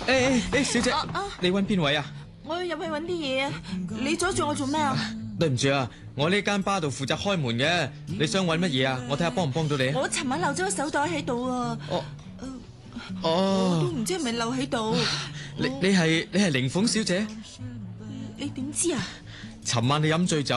小姐，你揾邊位啊？ 我要入去揾啲嘢啊！你阻住我做咩啊？ 對唔住啊，我呢間巴度負責開門嘅，你想揾乜嘢啊？我睇下幫唔幫到你啊！ 我尋晚漏咗個手袋喺度啊！我都唔知係咪漏喺度。 你係靈鳳小姐？ 你點知啊？ 尋晚你飲醉酒。